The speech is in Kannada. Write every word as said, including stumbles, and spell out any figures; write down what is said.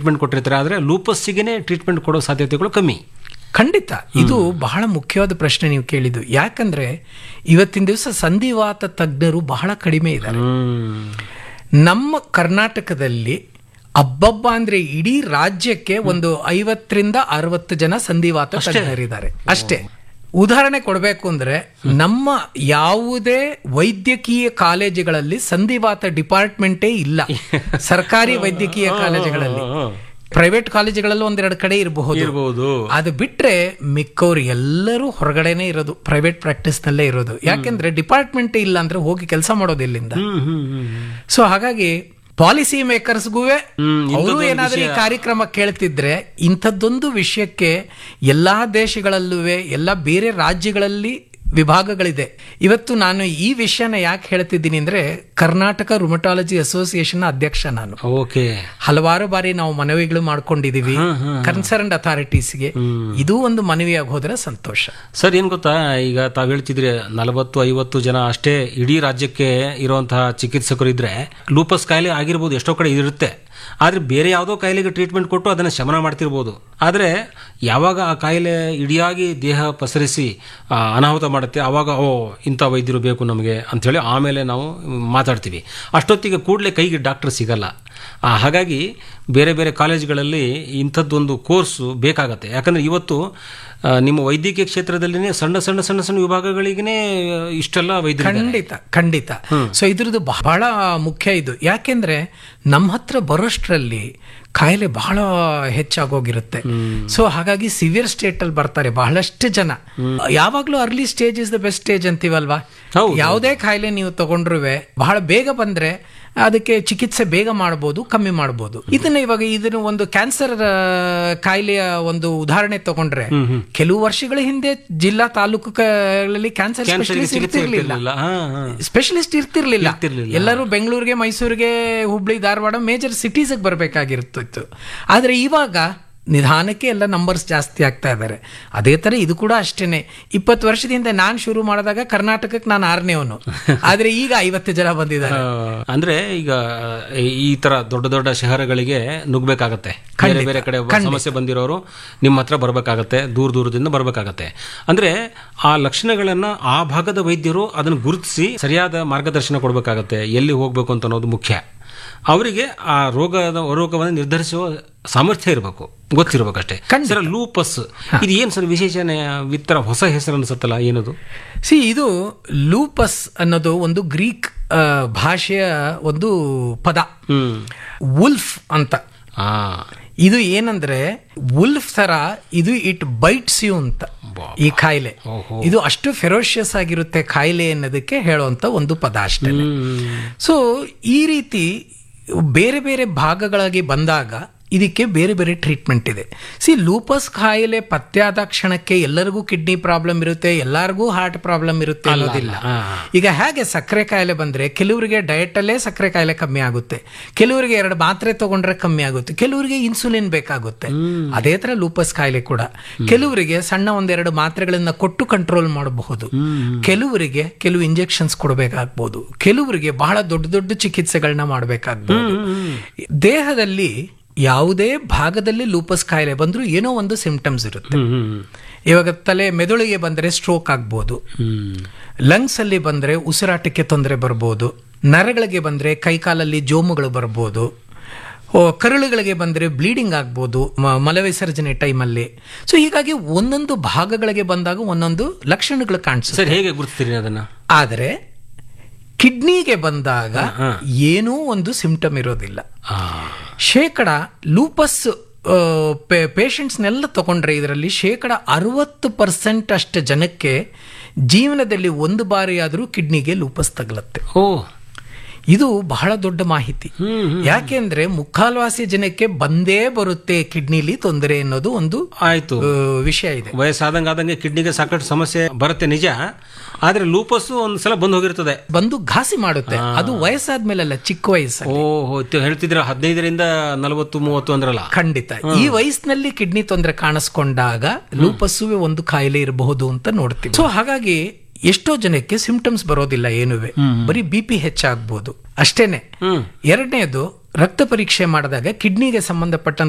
ಟ್ರೀಟ್ಮೆಂಟ್ ಕೊಟ್ಟಿರ್ತಾರೆ, ಆದರೆ ಲೂಪಸ್ಸಿಗೆ ಟ್ರೀಟ್ಮೆಂಟ್ ಕೊಡೋ ಸಾಧ್ಯತೆಗಳು ಕಮ್ಮಿ. ಖಂಡಿತ ಇದು ಬಹಳ ಮುಖ್ಯವಾದ ಪ್ರಶ್ನೆ ನೀವು ಕೇಳಿದ್ದು. ಯಾಕಂದ್ರೆ ಇವತ್ತಿನ ದಿವಸ ಸಂಧಿವಾತ ತಜ್ಞರು ಬಹಳ ಕಡಿಮೆ ಇದ್ದಾರೆ. ನಮ್ಮ ಕರ್ನಾಟಕದಲ್ಲಿ ಅಬ್ಬಬ್ಬ ಅಂದ್ರೆ ಇಡೀ ರಾಜ್ಯಕ್ಕೆ ಒಂದು ಐವತ್ತರಿಂದ ಅರವತ್ತು ಜನ ಸಂಧಿವಾತ ತಜ್ಞರಿದ್ದಾರೆ ಅಷ್ಟೇ. ಉದಾಹರಣೆ ಕೊಡಬೇಕು ಅಂದ್ರೆ ನಮ್ಮ ಯಾವುದೇ ವೈದ್ಯಕೀಯ ಕಾಲೇಜುಗಳಲ್ಲಿ ಸಂಧಿವಾತ ಡಿಪಾರ್ಟ್ಮೆಂಟೇ ಇಲ್ಲ. ಸರ್ಕಾರಿ ವೈದ್ಯಕೀಯ ಕಾಲೇಜುಗಳಲ್ಲಿ, ಪ್ರೈವೇಟ್ ಕಾಲೇಜುಗಳಲ್ಲೂ ಒಂದೆರಡು ಕಡೆ ಇರಬಹುದು. ಅದು ಬಿಟ್ರೆ ಮಿಕ್ಕವ್ರು ಎಲ್ಲರೂ ಹೊರಗಡೆನೆ ಇರೋದು, ಪ್ರೈವೇಟ್ ಪ್ರಾಕ್ಟೀಸ್ ನಲ್ಲೇ ಇರೋದು. ಯಾಕೆಂದ್ರೆ ಡಿಪಾರ್ಟ್ಮೆಂಟ್ ಇಲ್ಲ ಅಂದ್ರೆ ಹೋಗಿ ಕೆಲಸ ಮಾಡೋದು ಎಲ್ಲಿಂದ? ಸೊ ಹಾಗಾಗಿ ಪಾಲಿಸಿ ಮೇಕರ್ಸ್ಗೂ ಅವರು ಏನಾದ್ರೂ ಈ ಕಾರ್ಯಕ್ರಮ ಕೇಳ್ತಿದ್ರೆ ಇಂಥದ್ದೊಂದು ವಿಷಯಕ್ಕೆ ಎಲ್ಲಾ ದೇಶಗಳಲ್ಲೂ ಎಲ್ಲ ಬೇರೆ ರಾಜ್ಯಗಳಲ್ಲಿ ವಿಭಾಗಗಳಿದೆ. ಇವತ್ತು ನಾನು ಈ ವಿಷಯನ ಯಾಕೆ ಹೇಳ್ತಿದ್ದೀನಿ ಅಂದ್ರೆ ಕರ್ನಾಟಕ ರುಮಟಾಲಜಿ ಅಸೋಸಿಯೇಷನ್ ಅಧ್ಯಕ್ಷ ನಾನು. ಓಕೆ, ಹಲವಾರು ಬಾರಿ ನಾವು ಮನವಿಗಳು ಮಾಡ್ಕೊಂಡಿದೀವಿ ಕನ್ಸರ್ನ್ಡ್ ಅಥಾರಿಟೀಸ್ಗೆ. ಇದು ಒಂದು ಮನವಿಯಾಗಿ ಹೋದ್ರೆ ಸಂತೋಷ. ಸರ್, ಏನ್ ಗೊತ್ತಾ, ಈಗ ತಾವ್ ಹೇಳ್ತಿದ್ರೆ ನಲವತ್ತು ಐವತ್ತು ಜನ ಅಷ್ಟೇ ಇಡೀ ರಾಜ್ಯಕ್ಕೆ ಇರುವಂತಹ ಚಿಕಿತ್ಸಕರು ಇದ್ರೆ ಲೂಪಸ್ ಕಾಯಿಲೆ ಆಗಿರ್ಬೋದು, ಎಷ್ಟೋ ಕಡೆ ಇರುತ್ತೆ. ಆದರೆ ಬೇರೆ ಯಾವುದೋ ಕಾಯಿಲೆಗೆ ಟ್ರೀಟ್ಮೆಂಟ್ ಕೊಟ್ಟು ಅದನ್ನು ಶಮನ ಮಾಡ್ತಿರ್ಬೋದು. ಆದರೆ ಯಾವಾಗ ಆ ಕಾಯಿಲೆ ಇಡಿಯಾಗಿ ದೇಹ ಪಸರಿಸಿ ಅನಾಹುತ ಮಾಡುತ್ತೆ, ಆವಾಗ ಓ ಇಂಥ ವೈದ್ಯರು ಬೇಕು ನಮಗೆ ಅಂಥೇಳಿ ಆಮೇಲೆ ನಾವು ಮಾತಾಡ್ತೀವಿ. ಅಷ್ಟೊತ್ತಿಗೆ ಕೂಡಲೇ ಕೈಗೆ ಡಾಕ್ಟರ್ ಸಿಗಲ್ಲ. ಹಾಗಾಗಿ ಬೇರೆ ಬೇರೆ ಕಾಲೇಜುಗಳಲ್ಲಿ ಇಂಥದ್ದೊಂದು ಕೋರ್ಸು ಬೇಕಾಗತ್ತೆ. ಯಾಕಂದರೆ ಇವತ್ತು ನಿಮ್ಮ ವೈದ್ಯಕೀಯ ಕ್ಷೇತ್ರದಲ್ಲಿನೇ ಸಣ್ಣ ಸಣ್ಣ ಸಣ್ಣ ಸಣ್ಣ ವಿಭಾಗಗಳಿಗೇ ಇಷ್ಟೆಲ್ಲ ವೈದ್ಯರು. ಖಂಡಿತ ಖಂಡಿತ. ಸೊ ಇದ್ರದ್ದು ಬಹಳ ಮುಖ್ಯ ಇದು. ಯಾಕೆಂದ್ರೆ ನಮ್ಮ ಹತ್ರ ಬರೋಷ್ಟರಲ್ಲಿ ಕಾಯಿಲೆ ಬಹಳ ಹೆಚ್ಚಾಗೋಗಿರುತ್ತೆ. ಸೊ ಹಾಗಾಗಿ ಸಿವಿಯರ್ ಸ್ಟೇಟ್ ಅಲ್ಲಿ ಬರ್ತಾರೆ ಬಹಳಷ್ಟು ಜನ. ಯಾವಾಗ್ಲೂ early stage is the best stage ಅಂತೀವಲ್ವಾ? ಯಾವುದೇ ಕಾಯಿಲೆ ನೀವು ತಗೊಂಡ್ರುವೆ ಬಹಳ ಬೇಗ ಬಂದ್ರೆ ಅದಕ್ಕೆ ಚಿಕಿತ್ಸೆ ಬೇಗ ಮಾಡಬಹುದು, ಕಮ್ಮಿ ಮಾಡಬಹುದು. ಇದನ್ನ ಇವಾಗ ಇದನ್ನ ಒಂದು ಕ್ಯಾನ್ಸರ್ ಕಾಯಿಲೆಯ ಒಂದು ಉದಾಹರಣೆ ತಗೊಂಡ್ರೆ ಕೆಲವು ವರ್ಷಗಳ ಹಿಂದೆ ಜಿಲ್ಲಾ ತಾಲೂಕುಗಳಲ್ಲಿ ಕ್ಯಾನ್ಸರ್ ಸ್ಪೆಷಲಿಸ್ಟ್ ಇರ್ತಿರ್ಲಿಲ್ಲ ಸ್ಪೆಷಲಿಸ್ಟ್ ಇರ್ತಿರ್ಲಿಲ್ಲ ಎಲ್ಲರೂ ಬೆಂಗಳೂರಿಗೆ, ಮೈಸೂರಿಗೆ, ಹುಬ್ಳಿ, ಧಾರವಾಡ ಮೇಜರ್ ಸಿಟೀಸ್ ಬರಬೇಕಾಗಿರ್ತಿತ್ತು. ಆದ್ರೆ ಇವಾಗ ನಿಧಾನಕ್ಕೆ ಎಲ್ಲ ನಂಬರ್ಸ್ ಜಾಸ್ತಿ ಆಗ್ತಾ ಇದ್ದಾರೆ. ಅದೇ ತರ ಇದು ಕೂಡ ಅಷ್ಟೇನೆ. ಇಪ್ಪತ್ತು ವರ್ಷದಿಂದ ನಾನು ಶುರು ಮಾಡಿದಾಗ ಕರ್ನಾಟಕಕ್ಕೆ ನಾನು ಆರನೇವನು, ಆದ್ರೆ ಈಗ ಐವತ್ತು ಜನ ಬಂದಿದ್ದಾರೆ. ಅಂದ್ರೆ ಈಗ ಈ ತರ ದೊಡ್ಡ ದೊಡ್ಡ ಶಹರಗಳಿಗೆ ನುಗ್ಬೇಕಾಗತ್ತೆ. ಬೇರೆ ಬೇರೆ ಕಡೆ ಸಮಸ್ಯೆ ಬಂದಿರೋರು ನಿಮ್ಮ ಹತ್ರ ಬರ್ಬೇಕಾಗತ್ತೆ, ದೂರ ದೂರದಿಂದ ಬರ್ಬೇಕಾಗತ್ತೆ. ಅಂದ್ರೆ ಆ ಲಕ್ಷಣಗಳನ್ನ ಆ ಭಾಗದ ವೈದ್ಯರು ಅದನ್ನು ಗುರುತಿಸಿ ಸರಿಯಾದ ಮಾರ್ಗದರ್ಶನ ಕೊಡ್ಬೇಕಾಗತ್ತೆ, ಎಲ್ಲಿ ಹೋಗ್ಬೇಕು ಅಂತ ಅನ್ನೋದು ಮುಖ್ಯ. ಅವರಿಗೆ ಆ ರೋಗದ ರೋಗವನ್ನು ನಿರ್ಧರಿಸುವ ಸಾಮರ್ಥ್ಯ ಇರಬೇಕು, ಗೊತ್ತಿರ್ಬೇಕಷ್ಟೇ. ಸರ್, ಲೂಪಸ್ ಇದು ಏನ್ ಸರ್ ವಿಶೇಷಣೆ? ವಿತ್ತರ ಹೊಸ ಹೆಸರು ಅನ್ಸುತ್ತಲ್ಲ, ಏನದು? ಸಿ, ಇದು ಲೂಪಸ್ ಅನ್ನೋದು ಒಂದು ಗ್ರೀಕ್ ಭಾಷೆಯ ಒಂದು ಪದ, ವುಲ್ಫ್ ಅಂತ. ಇದು ಏನಂದ್ರೆ ವುಲ್ಫ್ ತರ ಇದು ಇಟ್ ಬೈಟ್ಸ್ ಯು ಅಂತ. ಈ ಕಾಯಿಲೆ ಇದು ಅಷ್ಟು ಫೆರೋಷಿಯಸ್ ಆಗಿರುತ್ತೆ ಕಾಯಿಲೆ ಅನ್ನೋದಕ್ಕೆ ಹೇಳುವಂತ ಒಂದು ಪದ ಅಷ್ಟೇ. ಸೊ ಈ ರೀತಿ ಬೇರೆ ಬೇರೆ ಭಾಗಗಳಾಗಿ ಬಂದಾಗ ಇದಕ್ಕೆ ಬೇರೆ ಬೇರೆ ಟ್ರೀಟ್ಮೆಂಟ್ ಇದೆ. ಸಿ, ಲೂಪಸ್ ಕಾಯಿಲೆ ಪತ್ತೆಯಾದ ಕ್ಷಣಕ್ಕೆ ಎಲ್ಲರಿಗೂ ಕಿಡ್ನಿ ಪ್ರಾಬ್ಲಮ್ ಇರುತ್ತೆ, ಎಲ್ಲರಿಗೂ ಹಾರ್ಟ್ ಪ್ರಾಬ್ಲಮ್ ಇರುತ್ತೆ ಅನ್ನೋದಿಲ್ಲ. ಈಗ ಹೇಗೆ ಸಕ್ಕರೆ ಕಾಯಿಲೆ ಬಂದ್ರೆ ಕೆಲವರಿಗೆ ಡಯಟ್ ಅಲ್ಲೇ ಸಕ್ಕರೆ ಕಾಯಿಲೆ ಕಮ್ಮಿ ಆಗುತ್ತೆ, ಕೆಲವರಿಗೆ ಎರಡು ಮಾತ್ರೆ ತಗೊಂಡ್ರೆ ಕಮ್ಮಿ ಆಗುತ್ತೆ, ಕೆಲವರಿಗೆ ಇನ್ಸುಲಿನ್ ಬೇಕಾಗುತ್ತೆ. ಅದೇ ತರ ಲೂಪಸ್ ಕಾಯಿಲೆ ಕೂಡ ಕೆಲವರಿಗೆ ಸಣ್ಣ ಒಂದೆರಡು ಮಾತ್ರೆಗಳನ್ನ ಕೊಟ್ಟು ಕಂಟ್ರೋಲ್ ಮಾಡಬಹುದು, ಕೆಲವರಿಗೆ ಕೆಲವು ಇಂಜೆಕ್ಷನ್ಸ್ ಕೊಡಬೇಕಾಗ್ಬೋದು, ಕೆಲವರಿಗೆ ಬಹಳ ದೊಡ್ಡ ದೊಡ್ಡ ಚಿಕಿತ್ಸೆಗಳನ್ನ ಮಾಡಬೇಕಾಗ್ಬೋದು. ದೇಹದಲ್ಲಿ ಯಾವುದೇ ಭಾಗದಲ್ಲಿ ಲೂಪಸ್ ಕಾಯಿಲೆ ಬಂದ್ರೂ ಏನೋ ಒಂದು ಸಿಂಪ್ಟಮ್ಸ್ ಇರುತ್ತೆ. ಇವಾಗ ತಲೆ ಮೆದುಳಿಗೆ ಬಂದರೆ ಸ್ಟ್ರೋಕ್ ಆಗ್ಬೋದು, ಲಂಗ್ಸ್ ಅಲ್ಲಿ ಬಂದ್ರೆ ಉಸಿರಾಟಕ್ಕೆ ತೊಂದರೆ ಬರ್ಬೋದು, ನರಗಳಿಗೆ ಬಂದ್ರೆ ಕೈಕಾಲಲ್ಲಿ ಜೋಮುಗಳು ಬರ್ಬೋದು, ಕರುಳುಗಳಿಗೆ ಬಂದರೆ ಬ್ಲೀಡಿಂಗ್ ಆಗ್ಬೋದು ಮಲವಿಸರ್ಜನೆ ಟೈಮಲ್ಲಿ. ಸೊ ಹೀಗಾಗಿ ಒಂದೊಂದು ಭಾಗಗಳಿಗೆ ಬಂದಾಗ ಒಂದೊಂದು ಲಕ್ಷಣಗಳು ಕಾಣಿಸುತ್ತೆ. ಹೇಗೆ ಗುರುತಿಸ್ತೀರಿ ಅದನ್ನ? ಆದರೆ ಕಿಡ್ನಿಗೆ ಬಂದಾಗ ಏನೂ ಒಂದು ಸಿಂಪ್ಟಮ್ ಇರೋದಿಲ್ಲ. ಶೇಕಡ ಲೂಪಸ್ ಪೇಷಂಟ್ಸ್ನೆಲ್ಲ ತಗೊಂಡ್ರೆ ಇದರಲ್ಲಿ ಶೇಕಡ ಅರವತ್ತು ಪರ್ಸೆಂಟ್ ಅಷ್ಟು ಜನಕ್ಕೆ ಜೀವನದಲ್ಲಿ ಒಂದು ಬಾರಿ ಆದರೂ ಕಿಡ್ನಿಗೆ ಲೂಪಸ್ ತಗಲತ್ತೆ. ಓ, ಇದು ಬಹಳ ದೊಡ್ಡ ಮಾಹಿತಿ. ಯಾಕೆಂದ್ರೆ ಮುಕ್ಕಾಲ್ವಾಸಿ ಜನಕ್ಕೆ ಬಂದೇ ಬರುತ್ತೆ ಕಿಡ್ನಿಲಿ ತೊಂದರೆ ಅನ್ನೋದು ಒಂದು ಆಯ್ತು ವಿಷಯ ಇದೆ. ವಯಸ್ಸಾದಂಗ ಆದಂಗೆ ಕಿಡ್ನಿಗೆ ಸಾಕಷ್ಟು ಸಮಸ್ಯೆ ಬರುತ್ತೆ ನಿಜ, ಆದ್ರೆ ಲೂಪಸ್ ಒಂದ್ಸಲ ಬಂದು ಹೋಗಿರ್ತದೆ, ಬಂದು ಘಾಸಿ ಮಾಡುತ್ತೆ. ಅದು ವಯಸ್ಸಾದ್ಮೇಲಲ್ಲ, ಚಿಕ್ಕ ವಯಸ್ಸು. ಓಹೋ, ಹೇಳ್ತಿದ್ರ ಹದಿನೈದರಿಂದ ನಲವತ್ತು ಮೂವತ್ತು ಅಂದ್ರಲ್ಲ. ಖಂಡಿತ ಈ ವಯಸ್ಸಿನಲ್ಲಿ ಕಿಡ್ನಿ ತೊಂದರೆ ಕಾಣಿಸ್ಕೊಂಡಾಗ ಲೂಪಸ್ಸು ಒಂದು ಕಾಯಿಲೆ ಇರಬಹುದು ಅಂತ ನೋಡ್ತೀವಿ. ಸೊ ಹಾಗಾಗಿ ಎಷ್ಟೋ ಜನಕ್ಕೆ ಸಿಂಪ್ಟಮ್ಸ್ ಬರೋದಿಲ್ಲ, ಏನುವೆ ಬರೀ ಬಿ ಪಿ ಹೆಚ್ಚಾಗ್ಬೋದು ಅಷ್ಟೇನೆ. ಎರಡನೇದು ರಕ್ತ ಪರೀಕ್ಷೆ ಮಾಡಿದಾಗ ಕಿಡ್ನಿಗೆ ಸಂಬಂಧಪಟ್ಟ